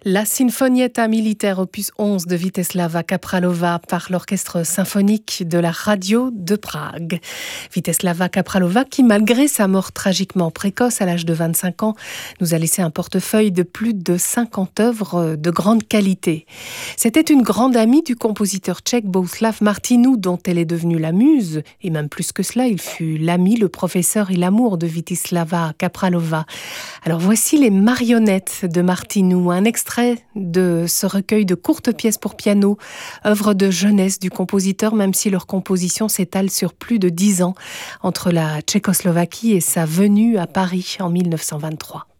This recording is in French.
La Sinfonietta Militaire opus 11 de Vítězslava Kaprálová par l'Orchestre symphonique de la radio de Prague. Vítězslava Kaprálová qui, malgré sa mort tragiquement précoce à l'âge de 25 ans, nous a laissé un portefeuille de plus de 50 œuvres de grande qualité. C'était une grande amie du compositeur tchèque Bohuslav Martinů, dont elle est devenue la muse, et même plus que cela, il fut l'ami, le professeur et l'amour de Vítězslava Kaprálová. Alors voici les marionnettes de Martinů, un extrait de ce recueil de courtes pièces pour piano, œuvre de jeunesse du compositeur, même si leur composition s'étale sur plus de 10 ans, entre la Tchécoslovaquie et sa venue à Paris en 1923.